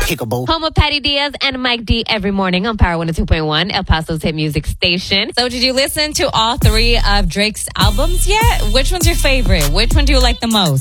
Kickable. Home of Patty Diaz and Mike D every morning on Power 102.1, El Paso's hit music station. So did you listen to all three of Drake's albums yet? Which one's your favorite? Which one do you like the most?